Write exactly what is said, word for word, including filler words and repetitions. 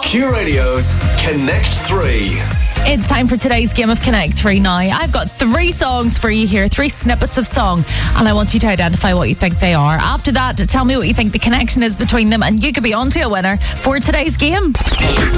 Q Radio's Connect three. It's time for today's game of Connect three now. I've got three songs for you here, three snippets of song, and I want you to identify what you think they are. After that, tell me what you think the connection is between them, and you could be onto a winner for today's game.